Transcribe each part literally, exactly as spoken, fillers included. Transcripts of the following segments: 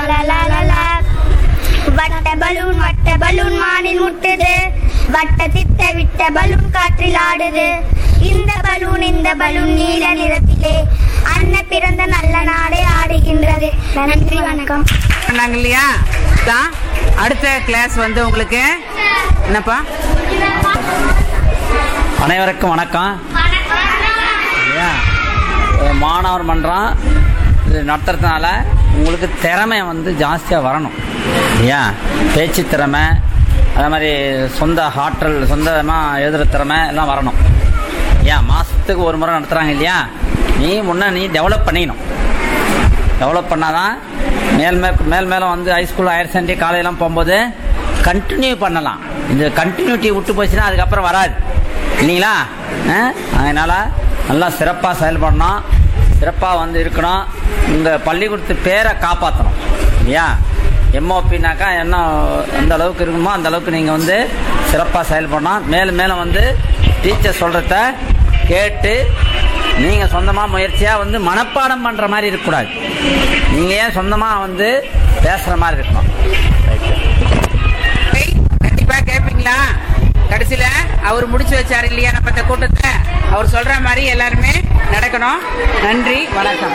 வட்ட பலூன் வட்ட பலூன் மானில் முட்டுது, வட்ட திட்ட விட்ட பலூன் காற்றில் ஆடுது. இந்த பலூன் இந்த பலூன் நீல நிறத்திலே அன்ன பிறந்த நல்ல நாடே ஆடுகின்றது. நன்றி, வணக்கம். இல்லையா? அடுத்த கிளாஸ் வந்து உங்களுக்கு என்னப்பா? அனைவருக்கும் வணக்கம். மாணவர் மன்றம் இது நடத்துறதுனால உங்களுக்கு திறமை வந்து ஜாஸ்தியாக வரணும் இல்லையா? பேச்சு திறமை, அதே மாதிரி சொந்த ஆற்றல், சொந்தமாக எழுதுகிற திறமை எல்லாம் வரணும். ஏன் மாதத்துக்கு ஒரு முறை நடத்துகிறாங்க இல்லையா? நீ முன்னே நீ டெவலப் பண்ணிக்கணும். டெவலப் பண்ணாதான் மேல் மே மேல் மேலும் வந்து ஹைஸ்கூல், ஹையர் செகண்டரி, காலேஜெலாம் போகும்போது கண்டினியூ பண்ணலாம். இந்த கண்டினியூட்டி விட்டு போச்சுன்னா அதுக்கப்புறம் வராது இல்லைங்களா? அதனால் நல்லா சிறப்பாக செயல்படணும், சிறப்பாக வந்து இருக்கணும். உங்கள் பள்ளிக்கூடத்து பேரை காப்பாற்றணும் இல்லையா? எம்ஓபினாக்கா என்ன எந்த அளவுக்கு இருக்கணுமோ அந்த அளவுக்கு நீங்கள் வந்து சிறப்பாக செயல்படணும். மேலும் மேலும் வந்து டீச்சர் சொல்கிறத கேட்டு நீங்கள் சொந்தமாக முயற்சியாக வந்து மனப்பாடம் பண்ணுற மாதிரி இருக்கக்கூடாது. நீங்கள் ஏன் சொந்தமாக வந்து பேசுகிற மாதிரி இருக்கணும். கண்டிப்பாக கேட்பீங்களா? கடைசியில் அவர் முடிச்சு வச்சாரு இல்லையா நம்ம இந்த கூட்டத்தை? அவர் சொல்ற மாதிரி எல்லாருமே நடக்கணும். நன்றி, வணக்கம்.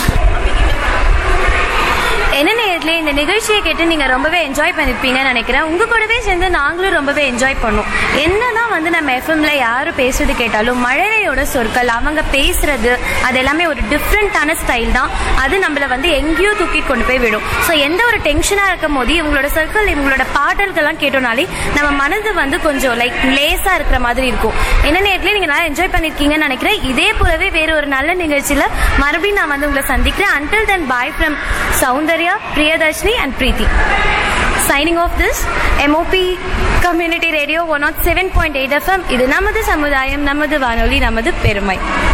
என்ன நேரத்துல இந்த நிகழ்ச்சியை கேட்டு நீங்க ரொம்பவே என்ஜாய் பண்ணிருப்பீங்கன்னு நினைக்கிறேன். உங்க கூடவே சேர்ந்து நாங்களும் ரொம்பவே என்ஜாய் பண்ணோம். என்னதான் வந்து நம்ம எஃப்எம்ல யாரும் பேசுறது கேட்டாலும் மழலையோட சொற்கள், அவங்க பேசுறது, அது எல்லாமே ஒரு டிஃப்ரெண்டான ஸ்டைல் தான். அது நம்மள வந்து எங்கேயோ தூக்கிட்டு கொண்டு போய் விடும். ஸோ எந்த ஒரு டென்ஷனா இருக்கும் போது இவங்களோட சொற்கள், இவங்களோட பாடல்கள்லாம் கேட்டோம்னாலே நம்ம மனது வந்து கொஞ்சம் லைக் லேசா இருக்கிற மாதிரி இருக்கும். என்ன நேரத்துல நீங்க நல்லா என்ஜாய் பண்ணிருக்கீங்கன்னு நினைக்கிறேன். இதே போலவே வேற ஒரு நல்ல நிகழ்ச்சியில மறுபடியும் நான் வந்து உங்களை சந்திக்கிறேன். Until then, bye from Soundarya, Priyadarshini and Preeti. Signing off this M O P Community Radio one oh seven point eight F M. இது நமது சமுதாயம், நமது வானொலி, நமது பெருமை.